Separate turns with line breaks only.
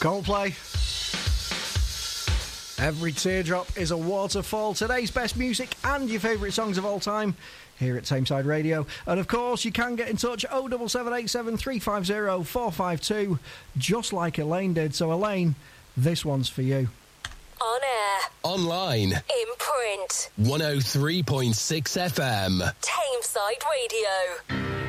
Coldplay. Every teardrop is a waterfall. Today's best music and your favourite songs of all time here at Tameside Radio. And of course, you can get in touch 07787 350 452, just like Elaine did. So Elaine, this one's for you.
On air.
Online.
In print.
103.6 FM.
Tameside Radio.